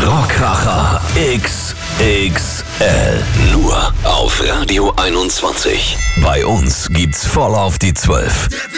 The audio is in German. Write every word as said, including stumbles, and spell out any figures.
Rockkracher X X L. Nur auf Radio einundzwanzig. Bei uns gibt's voll auf die zwölf.